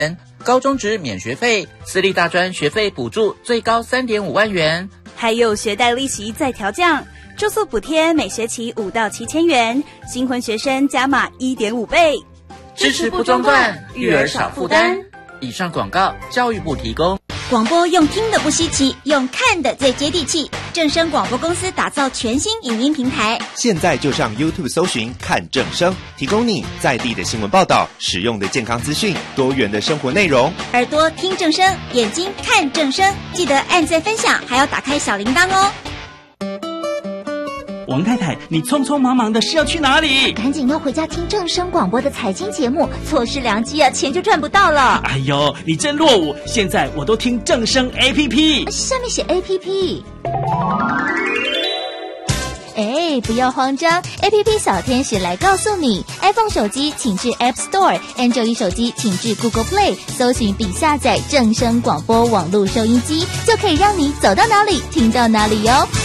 高中职免学费，私立大专学费补助最高3.5万元， 还有学贷利息再调降，住宿补贴每学期5到7千元，新婚学生加码1.5倍， 支持不中断，育儿少负担。以上广告，教育部提供。 广播用听的不稀奇，用看的最接地气。正声广播公司打造全新影音平台， 现在就上 YouTube 搜寻看正声，提供你在地的新闻报道、实用的健康资讯、多元的生活内容。 耳朵听正声，眼睛看正声，记得按赞分享，还要打开小铃铛哦。 王太太，你匆匆忙忙的是要去哪里？ 赶紧要回家听正声广播的财经节目，错失良机啊，钱就赚不到了。 哎呦，你真落伍！现在我都听正声 APP， 下面写 APP。哎，不要慌张 ，APP 小天使来告诉你 ，iPhone 手机请至 App Store，Android 手机请至 Google Play， 搜寻并下载正声广播网络收音机，就可以让你走到哪里听到哪里哟。